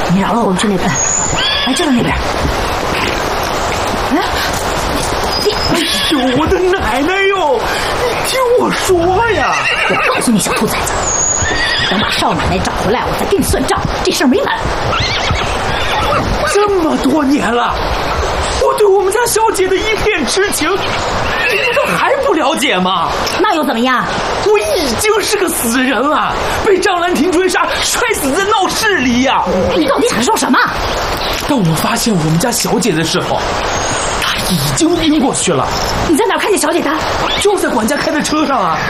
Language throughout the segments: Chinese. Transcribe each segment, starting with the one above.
你饶了我们去那边，来，就在那边。 哎呦，我的奶奶哟！你听我说呀！ 我告诉你，小兔崽子，等把少奶奶找回来，我再跟你算账，这事儿没完。 这么多年了，我对我们家小姐的一片痴情，你们都还不了解吗？ 那又怎么样？ 我已经是个死人了，被张兰亭追杀，摔死在闹市里呀！ 你到底想说什么？ 当我发现我们家小姐的时候，她已经晕过去了。 你在哪儿看见小姐的？ 就在管家开的车上啊。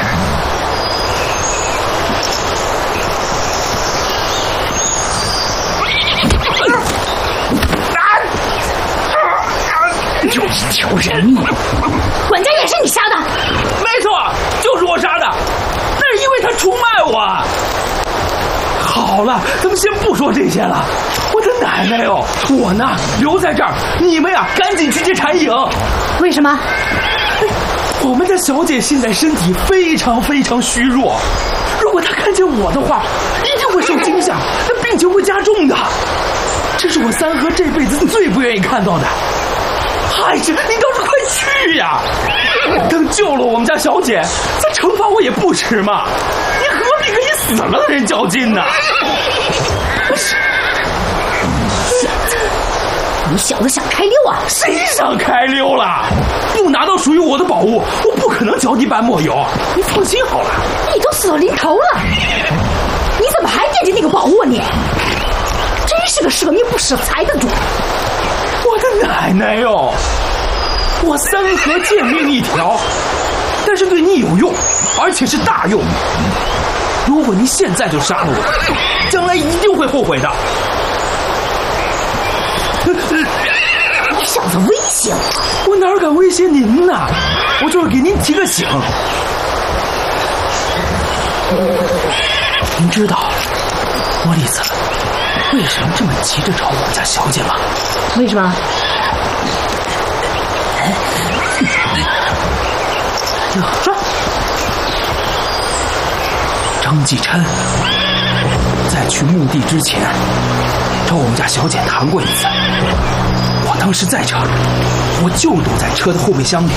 又一条人命，管家也是你杀的？ 没错，就是我杀的，那是因为他出卖我。好了，咱们先不说这些了。我的奶奶哟，我呢留在这儿，你们呀赶紧去接柴影。 为什么？ 我们家小姐现在身体非常非常虚弱，如果她看见我的话，一定会受惊吓，那病情会加重的。这是我三和这辈子最不愿意看到的。孩子，你倒是快去呀！等救了我们家小姐，再惩罚我也不迟嘛。你何必跟你死了的人较劲呢？ 你小子想开溜啊？ 谁想开溜了？不拿到属于我的宝物，我不可能脚底板抹油。你放心好了。 你都死到临头了，你怎么还惦记那个宝物啊你？真是个舍命不舍财的主。 我的奶奶哟！我三和贱命一条，但是对你有用，而且是大用。如果您现在就杀了我，将来一定会后悔的。 你小子威胁我！ 我哪敢威胁您呢？我就是给您提个醒。您知道茉莉子为什么这么急着找我们家小姐吗？ 为什么？说。 张继琛在去墓地之前找我们家小姐谈过一次，我当时在这儿，我就躲在车的后备箱里。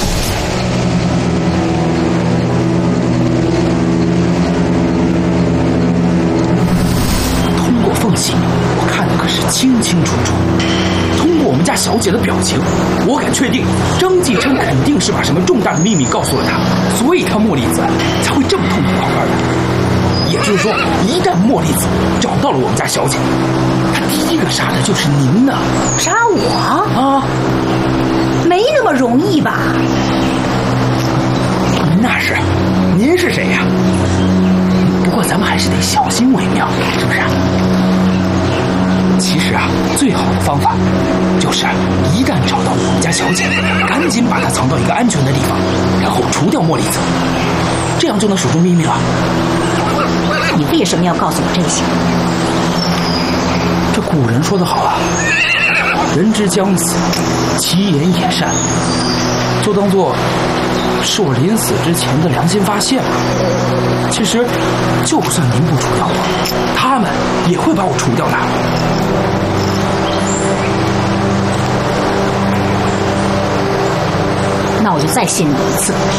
通过缝隙，我看的可是清清楚楚。通过我们家小姐的表情，我敢确定张继琛肯定是把什么重大的秘密告诉了他，所以他茉莉子才会这么痛苦快快的。也就是说，一旦茉莉子找到了我们家小姐，她第一个杀的就是您呢。 杀我啊？ 没那么容易吧？ 那是，您是谁呀？不过咱们还是得小心为妙，是不是？其实啊，最好的方法就是一旦找到我们家小姐，赶紧把她藏到一个安全的地方，然后除掉茉莉子，这样就能守住秘密了。 你为什么要告诉我这些？ 这古人说得好啊，人之将死，其言也善，就当做是我临死之前的良心发现吧。其实，就算您不除掉我，他们也会把我除掉的。 那我就再信你一次。